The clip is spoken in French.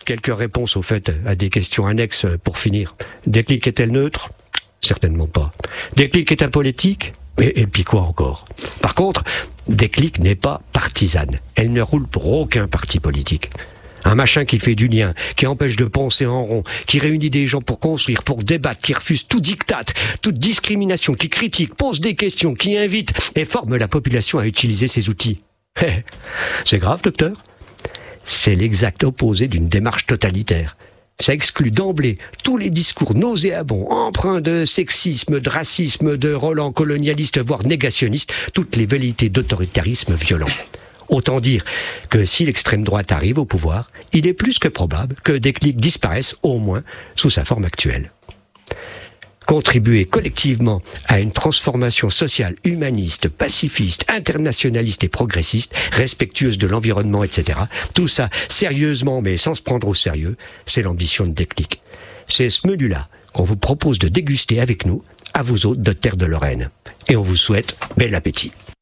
quelques réponses au fait à des questions annexes pour finir. Déclic est-elle neutre ? Certainement pas. Déclic est apolitique ? Et puis quoi encore ? Par contre, Déclic n'est pas partisane. Elle ne roule pour aucun parti politique. Un machin qui fait du lien, qui empêche de penser en rond, qui réunit des gens pour construire, pour débattre, qui refuse tout diktat, toute discrimination, qui critique, pose des questions, qui invite et forme la population à utiliser ces outils. C'est grave, docteur ? C'est l'exact opposé d'une démarche totalitaire. Ça exclut d'emblée tous les discours nauséabonds, empreints de sexisme, de racisme, de relents colonialistes, voire négationnistes, toutes les velléités d'autoritarisme violent. Autant dire que si l'extrême droite arrive au pouvoir, il est plus que probable que Déclic disparaisse au moins sous sa forme actuelle. Contribuer collectivement à une transformation sociale humaniste, pacifiste, internationaliste et progressiste, respectueuse de l'environnement, etc. Tout ça sérieusement mais sans se prendre au sérieux, c'est l'ambition de Déclic. C'est ce menu-là qu'on vous propose de déguster avec nous, à vous autres de Terre de Lorraine. Et on vous souhaite bel appétit.